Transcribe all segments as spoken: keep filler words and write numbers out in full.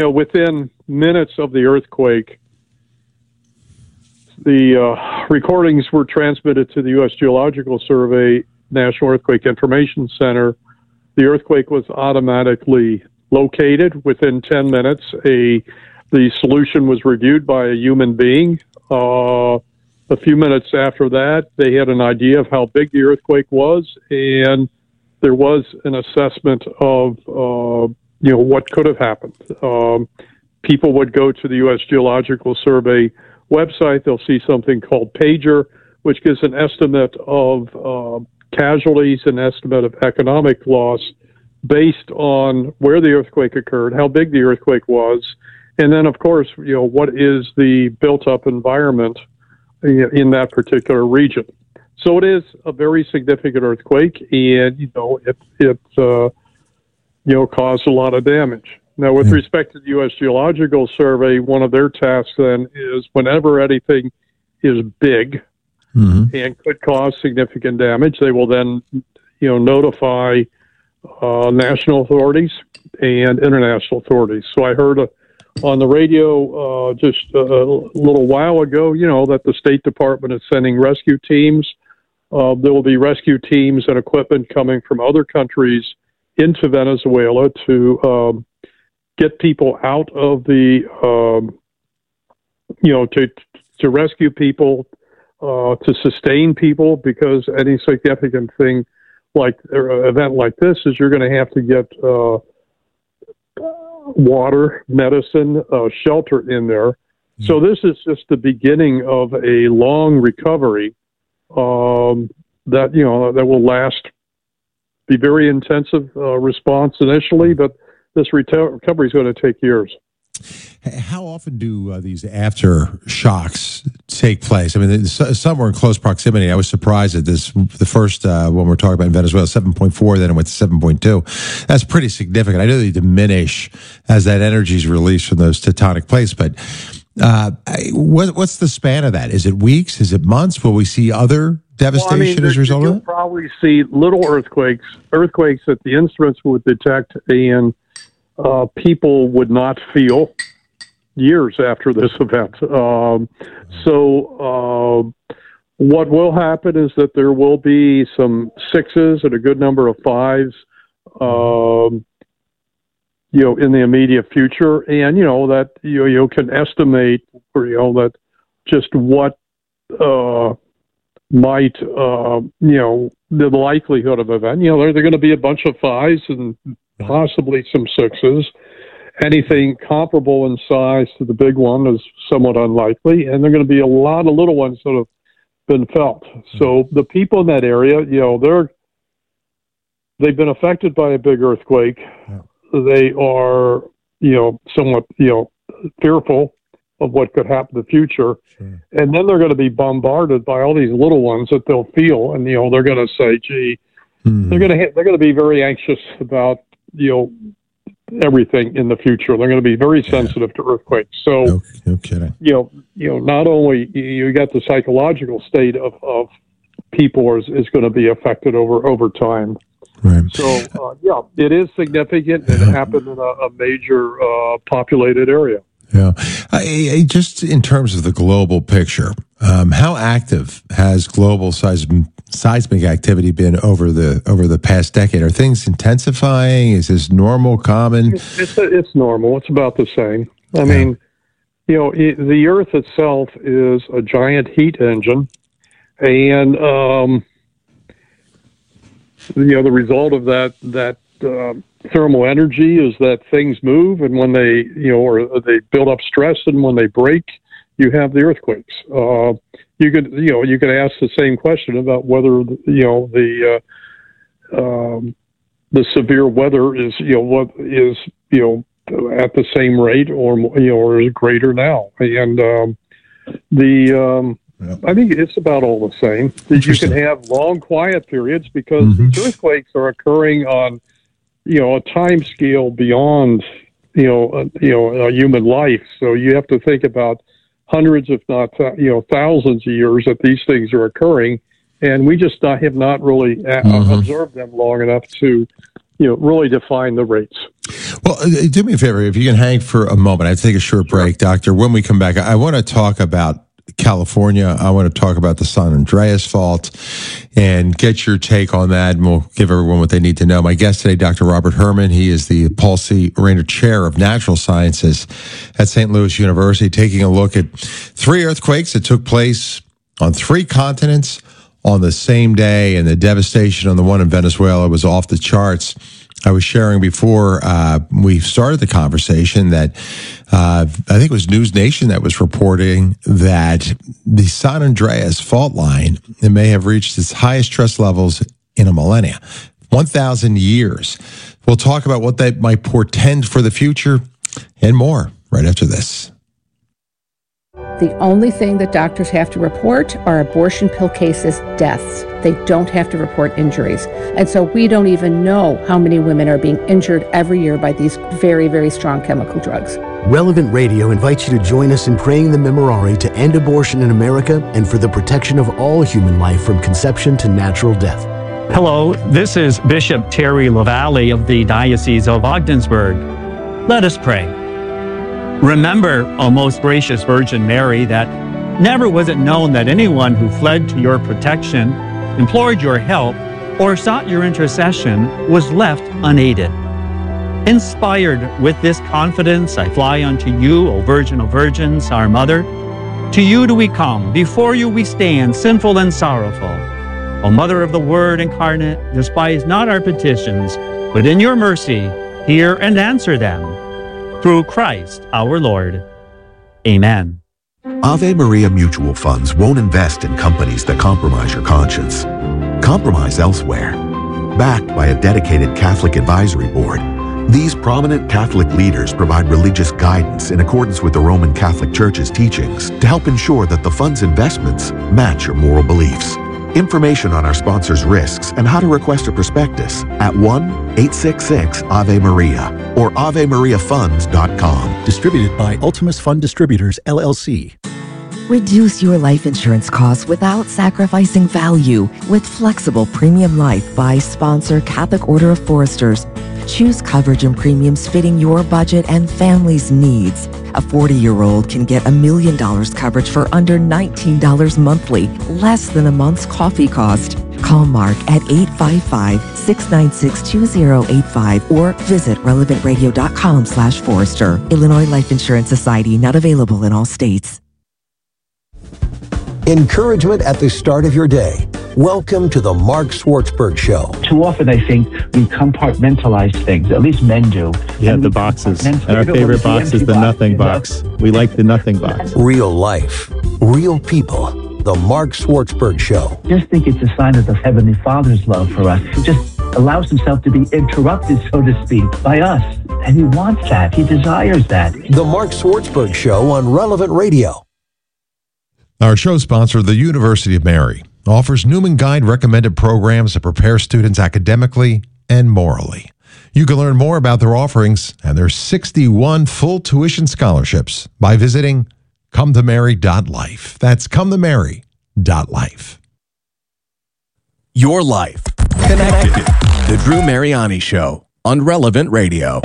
know, within minutes of the earthquake, the uh, recordings were transmitted to the U S Geological Survey National Earthquake Information Center. The earthquake was automatically located within ten minutes. A the solution was reviewed by a human being. Uh, a few minutes after that, they had an idea of how big the earthquake was, and there was an assessment of uh, you know what could have happened. Um, people would go to the U S Geological Survey website. They'll see something called Pager, which gives an estimate of uh, casualties, an estimate of economic loss based on where the earthquake occurred, how big the earthquake was, and then, of course, you know, what is the built-up environment in that particular region. So it is a very significant earthquake, and, you know, it, it uh, you know, caused a lot of damage. Now, with respect to the U S Geological Survey, one of their tasks then is whenever anything is big mm-hmm. and could cause significant damage, they will then, you know, notify uh, national authorities and international authorities. So I heard uh, on the radio uh, just a, a little while ago, you know, that the State Department is sending rescue teams. Uh, there will be rescue teams and equipment coming from other countries into Venezuela to um, get people out of the, um, you know, to to rescue people, uh, to sustain people, because any significant thing like or event like this is you're going to have to get uh, water, medicine, uh, shelter in there. Mm-hmm. So this is just the beginning of a long recovery um, that, you know, that will last, be very intensive uh, response initially, but this recovery is going to take years. How often do uh, these aftershocks take place? I mean, some were in close proximity. I was surprised at this. The first uh, one we're talking about in Venezuela, seven point four, then it went to seven point two. That's pretty significant. I know they diminish as that energy is released from those tectonic plates, but uh, what, what's the span of that? Is it weeks? Is it months? Will we see other devastation well, I mean, as a result of it? You'll probably see little earthquakes, earthquakes that the instruments would detect and uh, people would not feel years after this event. Um, so uh, what will happen is that there will be some sixes and a good number of fives, um, you know, in the immediate future. And, you know, that you, you can estimate, or, you know, that just what uh, might, uh, you know, the likelihood of event. You know, there, there are going to be a bunch of fives and possibly some sixes. Anything comparable in size to the big one is somewhat unlikely, and there are going to be a lot of little ones that have been felt. So the people in that area, you know, they're they've been affected by a big earthquake. Yeah. They are, you know, somewhat, you know, fearful of what could happen in the future, sure. And then they're going to be bombarded by all these little ones that they'll feel, and you know, they're going to say, "Gee," mm-hmm. they're going to they're going to be very anxious about, you know, everything in the future. They're going to be very sensitive yeah. to earthquakes. So, no, no kidding. You know, you know, not only you got the psychological state of, of people is, is going to be affected over over time. Right. So, uh, yeah, it is significant. It happened in a, a major uh, populated area. Yeah. I, I, just in terms of the global picture, um, how active has global seism, seismic activity been over the over the past decade? Are things intensifying? Is this normal, common? It's it's, it's normal. It's about the same. I yeah. mean, you know, it, the Earth itself is a giant heat engine, and um, you know, the result of that that uh, thermal energy is that things move, and when they, you know, or they build up stress, and when they break, you have the earthquakes. Uh, you could, you know, you could ask the same question about whether, you know, the uh, um, the severe weather is, you know, what is, you know, at the same rate or, you know, or is greater now. And um, the um, yep. I think it's about all the same. You can have long, quiet periods because mm-hmm. these earthquakes are occurring on, you know, a time scale beyond, you know, uh, you know, a human life. So you have to think about hundreds, if not, th- you know, thousands of years that these things are occurring, and we just not, have not really uh, mm-hmm. observed them long enough to, you know, really define the rates. Well, uh, do me a favor, if you can hang for a moment. I take a short break, Doctor. When we come back, I, I want to talk about California. I want to talk about the San Andreas Fault and get your take on that, and we'll give everyone what they need to know. My guest today, Doctor Robert Herman. He is the Paul C. Rainer Chair of Natural Sciences at Saint Louis University, taking a look at three earthquakes that took place on three continents on the same day, and the devastation on the one in Venezuela was off the charts. I was sharing before uh, we started the conversation that uh, I think it was News Nation that was reporting that the San Andreas fault line may have reached its highest stress levels in a millennia, one thousand years. We'll talk about what that might portend for the future and more right after this. The only thing that doctors have to report are abortion pill cases, deaths. They don't have to report injuries. And so we don't even know how many women are being injured every year by these very, very strong chemical drugs. Relevant Radio invites you to join us in praying the Memorare to end abortion in America and for the protection of all human life from conception to natural death. Hello, this is Bishop Terry LaValle of the Diocese of Ogdensburg. Let us pray. Remember, O most gracious Virgin Mary, that never was it known that anyone who fled to your protection, implored your help, or sought your intercession was left unaided. Inspired with this confidence, I fly unto you, O Virgin of Virgins, our Mother. To you do we come, before you we stand, sinful and sorrowful. O Mother of the Word incarnate, despise not our petitions, but in your mercy hear and answer them. Through Christ our Lord. Amen. Ave Maria Mutual Funds won't invest in companies that compromise your conscience. Compromise elsewhere. Backed by a dedicated Catholic advisory board, these prominent Catholic leaders provide religious guidance in accordance with the Roman Catholic Church's teachings to help ensure that the fund's investments match your moral beliefs. Information on our sponsors' risks and how to request a prospectus at one eight six six Ave Maria or ave maria funds dot com. Distributed by Ultimus Fund Distributors, L L C. Reduce your life insurance costs without sacrificing value with Flexible Premium Life by sponsor Catholic Order of Foresters. Choose coverage and premiums fitting your budget and family's needs. A forty-year-old can get a million dollars coverage for under nineteen dollars monthly, less than a month's coffee cost. Call Mark at eight five five, six nine six, two zero eight five or visit relevant radio dot com slash Forester. Illinois Life Insurance Society, not available in all states. Encouragement at the start of your day. Welcome to the Mark Swartzberg Show. Too often, I think we compartmentalize things. At least men do. Yeah, the boxes. And our favorite box is the nothing box. We like the nothing box. Real life, real people. The Mark Swartzberg Show. I just think it's a sign of the Heavenly Father's love for us. He just allows himself to be interrupted, so to speak, by us. And he wants that. He desires that. The Mark Swartzberg Show on Relevant Radio. Our show sponsor, the University of Mary, offers Newman Guide recommended programs that prepare students academically and morally. You can learn more about their offerings and their sixty-one full tuition scholarships by visiting come to mary dot life. That's come to mary dot life. Your life connected. The Drew Mariani Show on Relevant Radio.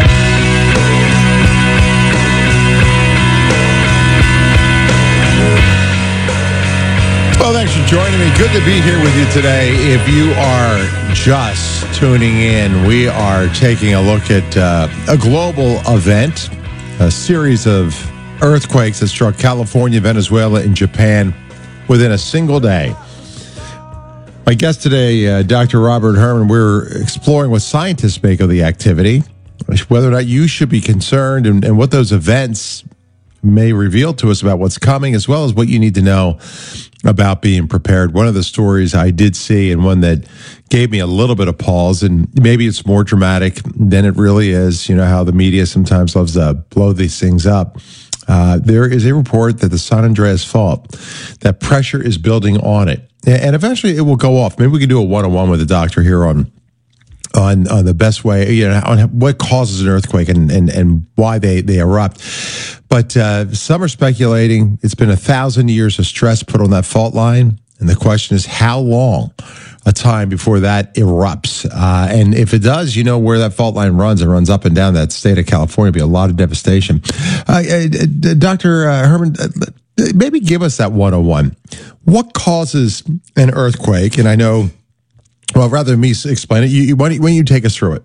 Well, thanks for joining me. Good to be here with you today. If you are just tuning in, we are taking a look at uh, a global event, a series of earthquakes that struck California, Venezuela, and Japan within a single day. My guest today, uh, Doctor Robert Herman, we're exploring what scientists make of the activity, whether or not you should be concerned, and, and what those events may reveal to us about what's coming, as well as what you need to know about being prepared. One of the stories I did see, and one that gave me a little bit of pause, and maybe it's more dramatic than it really is, you know how the media sometimes loves to blow these things up. Uh, there is a report that the San Andreas Fault, that pressure is building on it, and eventually it will go off. Maybe we can do a one-on-one with the doctor here on on, on the best way, you know, on what causes an earthquake and, and, and why they, they erupt. But uh, some are speculating it's been a thousand years of stress put on that fault line, And the question is, how long a time before that erupts? Uh, and if it does, you know where that fault line runs. It runs up and down that state of California. It'll be a lot of devastation. Uh, uh, Doctor Uh, Herman, uh, maybe give us that one oh one. What causes an earthquake? And I know, well, rather than me explain it, you, you, why, don't you, why don't you take us through it?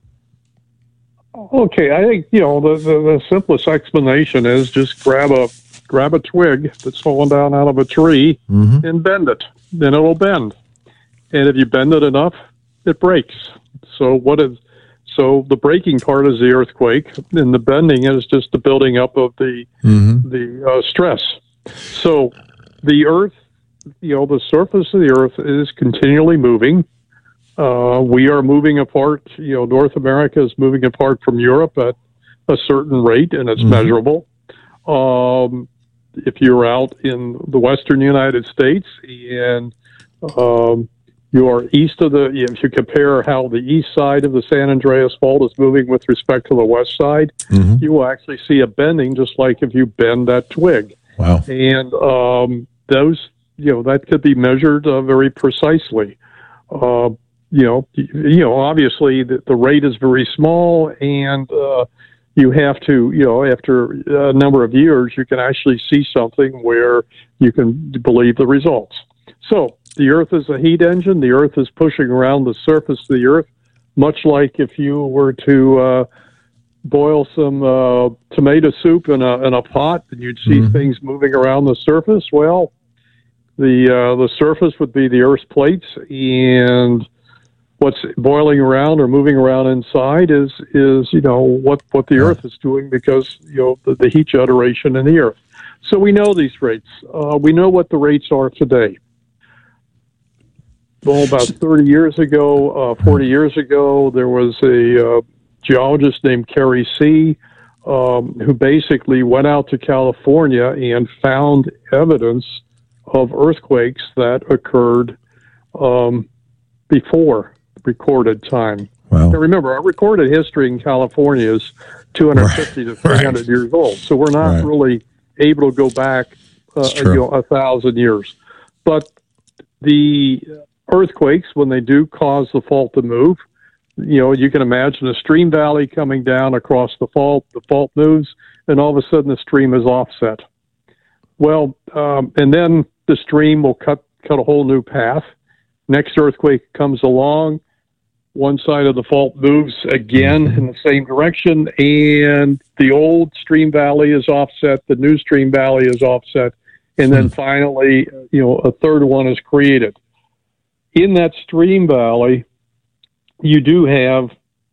Okay, I think, you know, the, the, the simplest explanation is just grab a grab a twig that's fallen down out of a tree mm-hmm. and bend it. Then it'll bend. And if you bend it enough, it breaks. So what is so the breaking part is the earthquake, and the bending is just the building up of the mm-hmm. the uh, stress. So the earth, you know, the surface of the earth is continually moving. Uh, we are moving apart, you know, North America is moving apart from Europe at a certain rate, and it's mm-hmm. measurable. Um, if you're out in the western United States and um, you are east of the, if you compare how the east side of the San Andreas Fault is moving with respect to the west side, mm-hmm. you will actually see a bending just like if you bend that twig. Wow. And um, those, you know, that could be measured uh, very precisely. Uh, You know, you know. Obviously, the, the rate is very small, and uh, you have to, you know, after a number of years, you can actually see something where you can believe the results. So the Earth is a heat engine. The Earth is pushing around the surface of the Earth, much like if you were to uh, boil some uh, tomato soup in a in a pot, and you'd see mm-hmm. things moving around the surface. Well, the uh, the surface would be the Earth's plates, and what's boiling around or moving around inside is, is you know, what, what the Earth is doing because, you know, the, the heat generation in the Earth. So we know these rates. Uh, we know what the rates are today. Well, about thirty years ago, uh, forty years ago, there was a uh, geologist named Kerry C., um, who basically went out to California and found evidence of earthquakes that occurred um, before recorded time. Wow. Now remember, our recorded history in California is two hundred fifty right. to three hundred right. years old, so we're not right. really able to go back uh, you know, a thousand years. But the earthquakes, when they do cause the fault to move, you know, you can imagine a stream valley coming down across the fault, the fault moves, and all of a sudden the stream is offset. Well, um, and then the stream will cut cut a whole new path. Next earthquake comes along, one side of the fault moves again in the same direction, and the old stream valley is offset, the new stream valley is offset, and then finally, you know, a third one is created. In that stream valley, you do have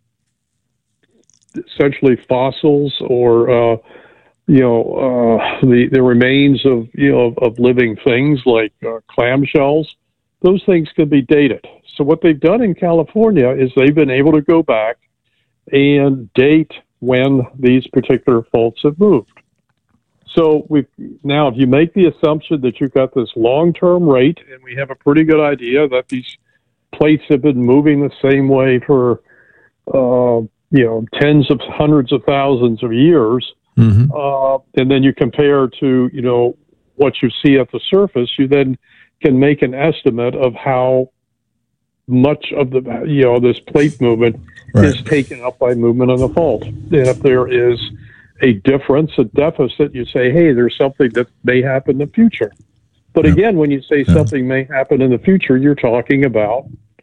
essentially fossils or, uh, you know, uh, the, the remains of, you know, of, of living things like uh, clamshells. Those things can be dated. So what they've done in California is they've been able to go back and date when these particular faults have moved. So we now, if you make the assumption that you've got this long-term rate, and we have a pretty good idea that these plates have been moving the same way for, uh, you know, tens of hundreds of thousands of years, mm-hmm. uh, and then you compare to, you know, what you see at the surface, you then can make an estimate of how much of the, you know, this plate movement right. is taken up by movement on the fault. And if there is a difference, a deficit, you say, hey, there's something that may happen in the future. But yeah. again, when you say yeah. something may happen in the future, you're talking about,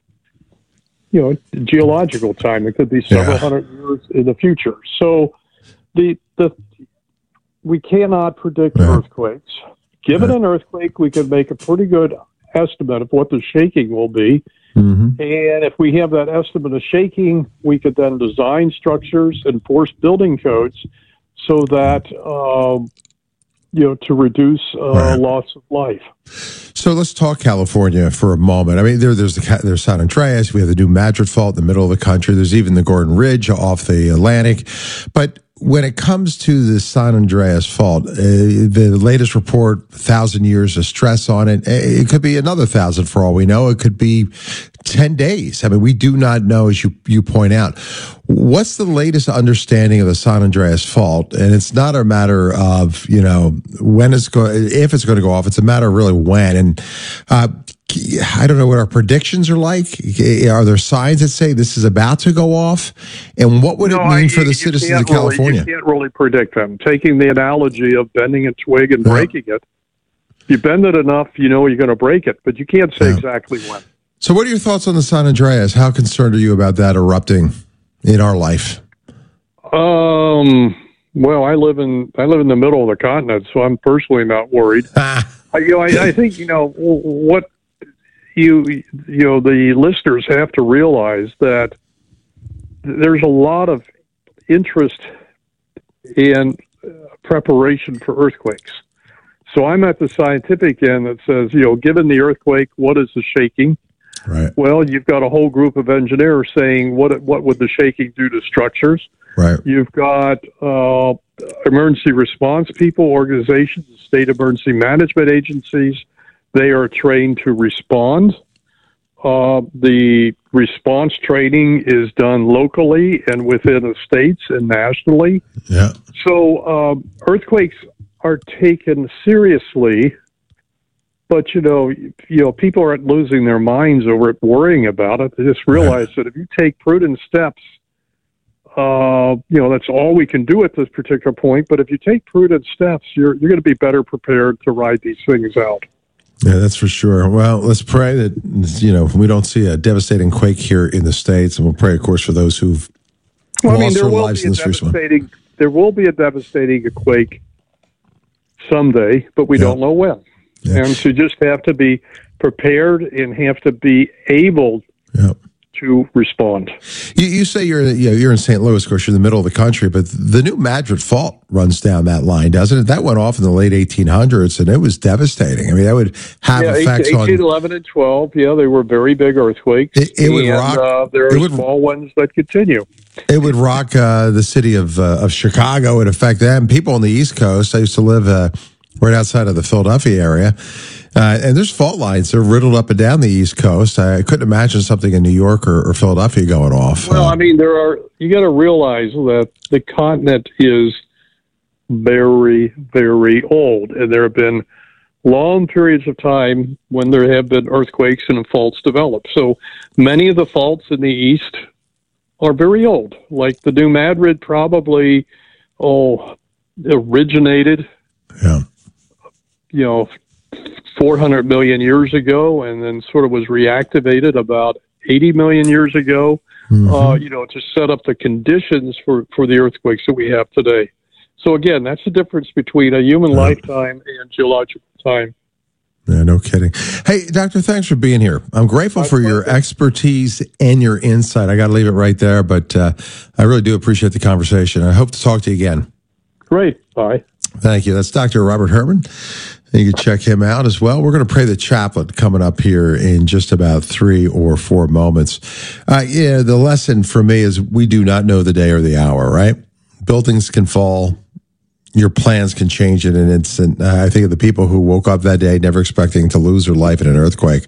you know, geological time. It could be several yeah. hundred years in the future. So the the we cannot predict yeah. earthquakes. Given yeah. an earthquake, we can make a pretty good estimate of what the shaking will be. Mm-hmm. And if we have that estimate of shaking, we could then design structures, enforce building codes so that, um, you know, to reduce uh, right. loss of life. So let's talk California for a moment. I mean, there, there's the there's San Andreas. We have the New Madrid Fault in the middle of the country. There's even the Gordon Ridge off the Atlantic. But when it comes to the San Andreas fault, uh, the latest report, thousand years of stress on it. It could be another thousand for all we know. It could be ten days. I mean, we do not know, as you, you point out. What's the latest understanding of the San Andreas fault? And it's not a matter of, you know, when it's going, if it's going to go off. It's a matter of really when. And uh, I don't know what our predictions are like. Are there signs that say this is about to go off? And what would no, it mean I, for the citizens of California? Really, you can't really predict them. Taking the analogy of bending a twig and yeah. breaking it, you bend it enough, you know you're going to break it, but you can't say yeah. exactly when. So what are your thoughts on the San Andreas? How concerned are you about that erupting in our life? Um. Well, I live in I live in the middle of the continent, so I'm personally not worried. I, you know, I, I think you know what you you know the listeners have to realize that there's a lot of interest in preparation for earthquakes. So I'm at the scientific end that says, you know, given the earthquake, what is the shaking? Right. Well, you've got a whole group of engineers saying what what would the shaking do to structures? Right. You've got uh, emergency response people, organizations, state emergency management agencies. They are trained to respond. Uh, the response training is done locally and within the states and nationally. Yeah. So um, earthquakes are taken seriously. But, you know, you know, people aren't losing their minds over it, worrying about it. They just realize right. that if you take prudent steps, uh, you know, that's all we can do at this particular point. But if you take prudent steps, you're you're going to be better prepared to ride these things out. Yeah, that's for sure. Well, let's pray that, you know, we don't see a devastating quake here in the States. And we'll pray, of course, for those who've well, lost I mean, there their will lives be in a this recent devastating, There will be a devastating quake someday, but we yeah. don't know when. Yeah. And to just have to be prepared and have to be able yep. to respond. You, you say you're you know, you're in Saint Louis, of course, you're in the middle of the country, but the New Madrid Fault runs down that line, doesn't it? That went off in the late eighteen hundreds, and it was devastating. I mean, that would have yeah, effects eighteen, on... eighteen, eleven, and twelve, yeah, they were very big earthquakes. It, it would and, rock... Uh, there are would, small ones that continue. It would rock uh, the city of uh, of Chicago. It would affect them. People on the East Coast, I used to live... Uh, right outside of the Philadelphia area. Uh, and there's fault lines. They're riddled up and down the East Coast. I couldn't imagine something in New York or, or Philadelphia going off. Well, uh, I mean, there are, you got to realize that the continent is very, very old. And there have been long periods of time when there have been earthquakes and faults developed. So many of the faults in the East are very old. Like the New Madrid probably, oh, originated. Yeah. You know, four hundred million years ago, and then sort of was reactivated about eighty million years ago, mm-hmm. uh, you know, to set up the conditions for, for the earthquakes that we have today. So again, that's the difference between a human yeah. lifetime and geological time. Yeah, no kidding. Hey, Doctor, thanks for being here. I'm grateful My for pleasure. your expertise and your insight. I got to leave it right there, but uh, I really do appreciate the conversation. I hope to talk to you again. Great. Bye. Thank you. That's Doctor Robert Herman. You can check him out as well. We're going to pray the chaplet coming up here in just about three or four moments. Uh, yeah, the lesson for me is we do not know the day or the hour, right? Buildings can fall. Your plans can change in an instant. Uh, I think of the people who woke up that day never expecting to lose their life in an earthquake.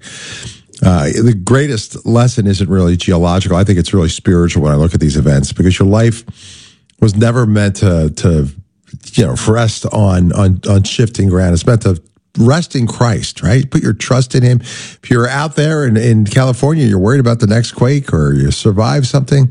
Uh, the greatest lesson isn't really geological. I think it's really spiritual when I look at these events, because your life was never meant to, to, you know, rest on, on, on shifting ground. It's meant to rest in Christ, right? Put your trust in him. If you're out there in, in California, you're worried about the next quake or you survive something,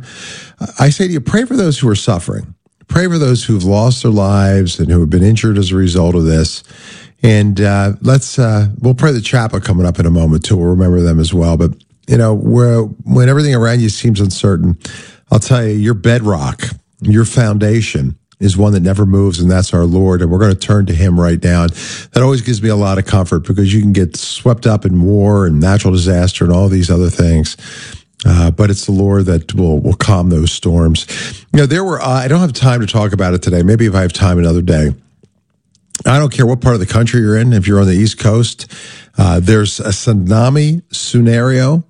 I say to you, pray for those who are suffering. Pray for those who've lost their lives and who have been injured as a result of this. And, uh, let's, uh, we'll pray the chaplet coming up in a moment too. We'll remember them as well. But, you know, where, when everything around you seems uncertain, I'll tell you, your bedrock, your foundation is one that never moves, and that's our Lord. And we're going to turn to him right now. And that always gives me a lot of comfort, because you can get swept up in war and natural disaster and all these other things. Uh, but it's the Lord that will, will calm those storms. You know, there were, uh, I don't have time to talk about it today. Maybe if I have time another day. I don't care what part of the country you're in. If you're on the East Coast, uh, there's a tsunami scenario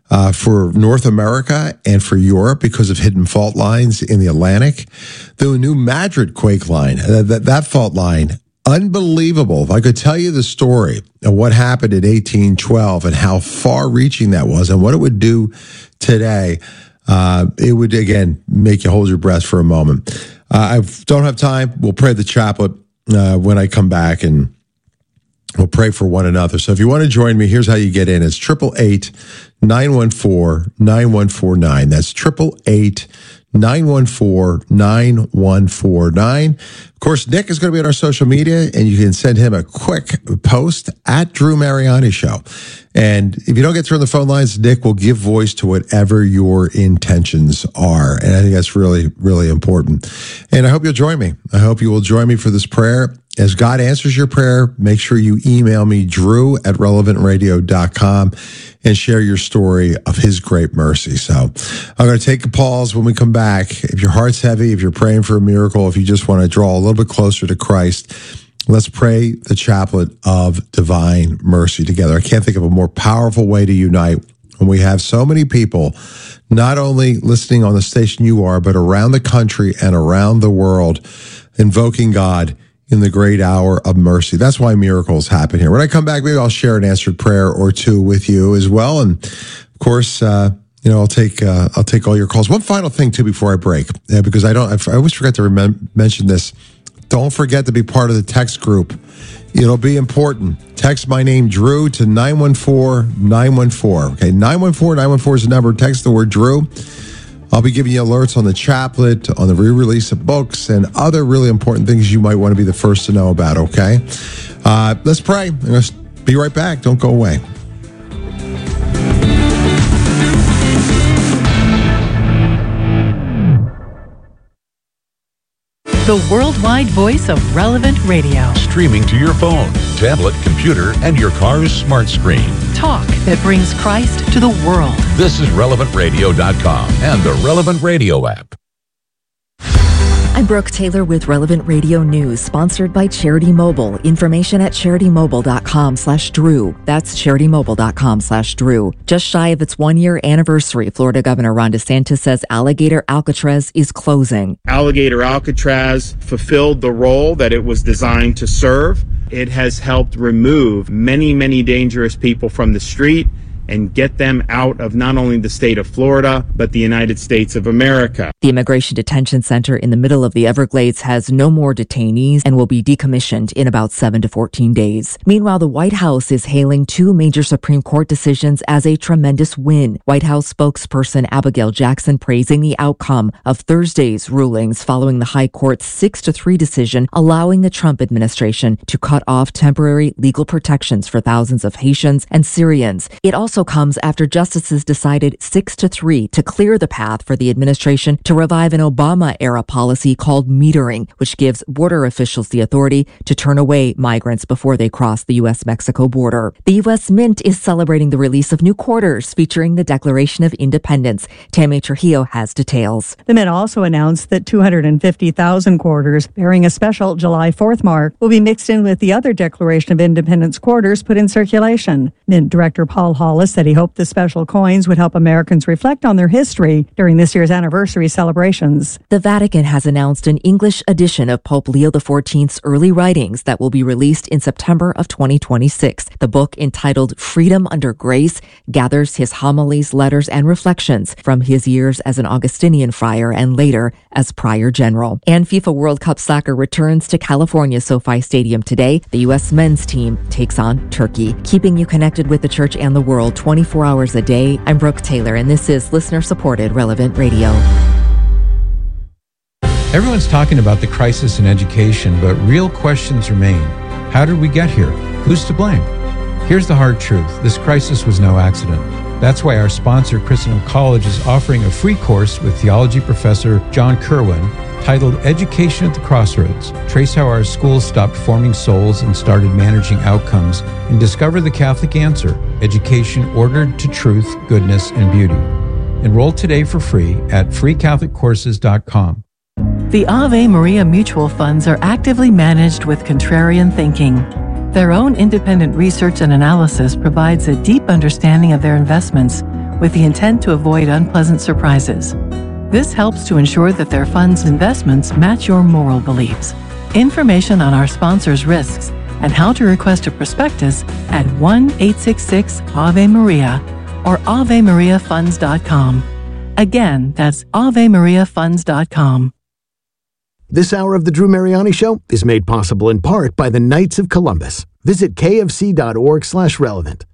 uh, for North America and for Europe because of hidden fault lines in the Atlantic. The new Madrid quake line, uh, that, that fault line, unbelievable. If I could tell you the story of what happened in eighteen twelve and how far-reaching that was and what it would do today, uh, it would, again, make you hold your breath for a moment. Uh, I don't have time. We'll pray the chaplet uh, when I come back, and we'll pray for one another. So if you want to join me, here's how you get in. It's eight eight eight, nine one four, nine one four nine. That's eight eight eight, nine one four, nine one four nine. Of course, Nick is going to be on our social media, and you can send him a quick post at Drew Mariani Show. And if you don't get through on the phone lines, Nick will give voice to whatever your intentions are. And I think that's really, really important. And I hope you'll join me. I hope you will join me for this prayer. As God answers your prayer, make sure you email me, drew at relevant radio dot com, and share your story of his great mercy. So I'm going to take a pause when we come back. If your heart's heavy, if you're praying for a miracle, if you just want to draw a little bit closer to Christ, let's pray the chaplet of divine mercy together. I can't think of a more powerful way to unite when we have so many people not only listening on the station you are, but around the country and around the world, invoking God in the great hour of mercy. That's why miracles happen here. When I come back, maybe I'll share an answered prayer or two with you as well. And of course, uh, you know, I'll take, uh, I'll take all your calls. One final thing too, before I break, uh, because I don't, I always forget to remem- mention this. Don't forget to be part of the text group. It'll be important. Text my name, Drew, to nine one four, nine one four. Okay. nine one four, nine one four is the number. Text the word Drew. I'll be giving you alerts on the chaplet, on the re-release of books, and other really important things you might want to be the first to know about, okay? Uh, let's pray. I'm going to be right back. Don't go away. The worldwide voice of Relevant Radio. Streaming to your phone, tablet, computer, and your car's smart screen. Talk that brings Christ to the world. This is relevant radio dot com and the Relevant Radio app. I'm Brooke Taylor with Relevant Radio News, sponsored by Charity Mobile. Information at charity-mobile.com slash Drew. That's charity-mobile.com slash Drew. Just shy of its one-year anniversary, Florida Governor Ron DeSantis says Alligator Alcatraz is closing. Alligator Alcatraz fulfilled the role that it was designed to serve. It has helped remove many, many dangerous people from the street and get them out of not only the state of Florida, but the United States of America. The Immigration Detention Center in the middle of the Everglades has no more detainees and will be decommissioned in about seven to fourteen days. Meanwhile, the White House is hailing two major Supreme Court decisions as a tremendous win. White House spokesperson Abigail Jackson praising the outcome of Thursday's rulings following the High Court's six to three decision allowing the Trump administration to cut off temporary legal protections for thousands of Haitians and Syrians. It also comes after justices decided six to three to clear the path for the administration to revive an Obama-era policy called metering, which gives border officials the authority to turn away migrants before they cross the U S Mexico border. The U S Mint is celebrating the release of new quarters featuring the Declaration of Independence. Tammy Trujillo has details. The Mint also announced that two hundred fifty thousand quarters bearing a special July fourth mark will be mixed in with the other Declaration of Independence quarters put in circulation. Mint Director Paul Hollis said he hoped the special coins would help Americans reflect on their history during this year's anniversary celebrations. The Vatican has announced an English edition of Pope Leo the fourteenth's early writings that will be released in September of twenty twenty-six. The book, entitled Freedom Under Grace, gathers his homilies, letters, and reflections from his years as an Augustinian friar and later as prior general. And FIFA World Cup soccer returns to California SoFi Stadium today. The U S men's team takes on Turkey. Keeping you connected with the church and the world twenty-four hours a day. I'm Brooke Taylor, and this is listener-supported Relevant Radio. Everyone's talking about the crisis in education, but real questions remain. How did we get here? Who's to blame? Here's the hard truth. This crisis was no accident. That's why our sponsor, Christendom College, is offering a free course with theology professor John Kerwin titled Education at the Crossroads. Trace how our schools stopped forming souls and started managing outcomes, and discover the Catholic answer: education ordered to truth, goodness, and beauty. Enroll today for free at free catholic courses dot com. The Ave Maria Mutual Funds are actively managed with contrarian thinking. Their own independent research and analysis provides a deep understanding of their investments, with the intent to avoid unpleasant surprises. This helps to ensure that their funds' investments match your moral beliefs. Information on our sponsors' risks and how to request a prospectus at one eight six six Ave Maria or ave maria funds dot com. Again, that's ave maria funds dot com. This hour of the Drew Mariani Show is made possible in part by the Knights of Columbus. Visit kfc dot org slash relevant.